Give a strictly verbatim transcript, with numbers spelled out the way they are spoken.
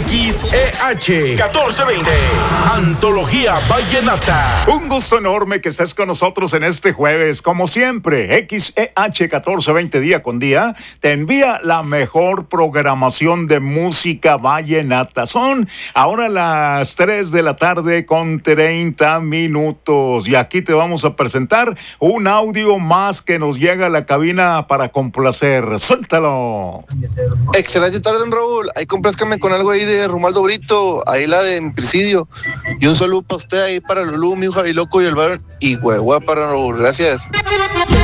X E H catorce veinte, Antología Vallenata. Un gusto enorme que estés con nosotros en este jueves. Como siempre, X E H catorce veinte día con día te envía la mejor programación de música vallenata. Son ahora las tres de la tarde con treinta minutos y aquí te vamos a presentar un audio más que nos llega a la cabina para complacer. Suéltalo. Excelente tarde, don Raúl. Ahí complázcame con algo ahí de Romualdo Brito, ahí la de mi presidio. Y un saludo para usted ahí, para Lulú, mi hijo Javiloco y el Baron y Huehua para Raúl. Gracias.